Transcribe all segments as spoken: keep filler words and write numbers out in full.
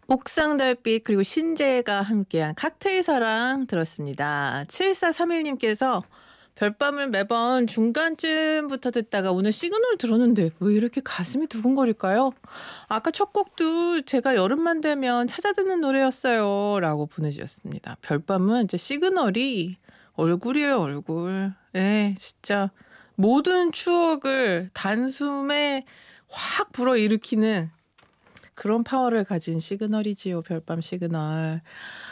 옥상달빛 그리고 신재가 함께한 칵테일 사랑 들었습니다. 칠사삼일 님께서 별밤을 매번 중간쯤부터 듣다가 오늘 시그널 들었는데 왜 이렇게 가슴이 두근거릴까요? 아까 첫 곡도 제가 여름만 되면 찾아 듣는 노래였어요. 라고 보내주셨습니다. 별밤은 이제 시그널이 얼굴이에요, 얼굴. 예, 진짜 모든 추억을 단숨에 확 불어일으키는 그런 파워를 가진 시그널이지요. 별밤 시그널.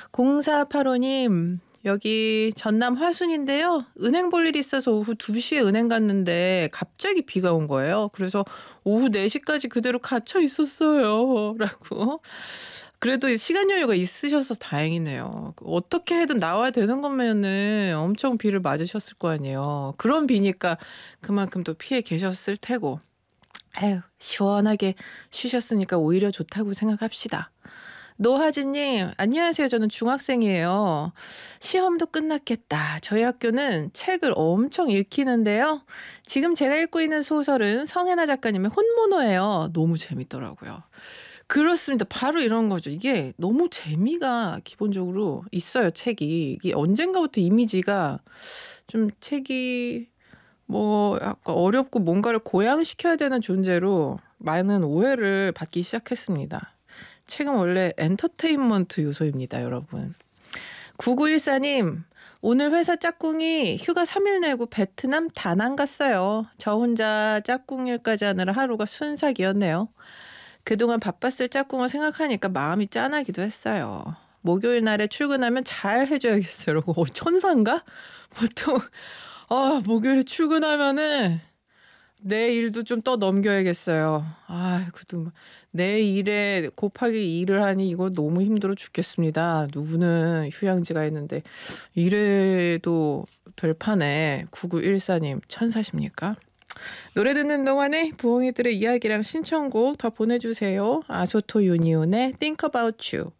공사팔오 님 여기 전남 화순인데요. 은행 볼 일이 있어서 오후 두 시에 은행 갔는데 갑자기 비가 온 거예요. 그래서 오후 네 시까지 그대로 갇혀 있었어요. 라고. 그래도 시간 여유가 있으셔서 다행이네요. 어떻게 해든 나와야 되는 거면은 엄청 비를 맞으셨을 거 아니에요. 그런 비니까 그만큼 또 피해 계셨을 테고. 에휴, 시원하게 쉬셨으니까 오히려 좋다고 생각합시다. 노하진님, 안녕하세요. 저는 중학생이에요. 시험도 끝났겠다. 저희 학교는 책을 엄청 읽히는데요. 지금 제가 읽고 있는 소설은 성혜나 작가님의 혼모노예요. 너무 재밌더라고요. 그렇습니다. 바로 이런 거죠. 이게 너무 재미가 기본적으로 있어요. 책이. 이게 언젠가부터 이미지가 좀 책이 뭐 약간 어렵고 뭔가를 고양시켜야 되는 존재로 많은 오해를 받기 시작했습니다. 책은 원래 엔터테인먼트 요소입니다, 여러분. 구구일사 님, 오늘 회사 짝꿍이 휴가 삼 일 내고 베트남 다낭 갔어요. 저 혼자 짝꿍 일까지 하느라 하루가 순삭이었네요. 그동안 바빴을 짝꿍을 생각하니까 마음이 짠하기도 했어요. 목요일 날에 출근하면 잘 해줘야겠어요. 이러고 어, 천사인가? 보통 아, 목요일에 출근하면은 내 일도 좀 더 넘겨야겠어요. 아, 그래도 내 일에 곱하기 일을 하니 이거 너무 힘들어 죽겠습니다. 누구는 휴양지가 있는데 이래도 될 판에 구구일사 님 천사십니까? 노래 듣는 동안에 부엉이들의 이야기랑 신청곡 더 보내주세요. 아소토 유니온의 Think About You.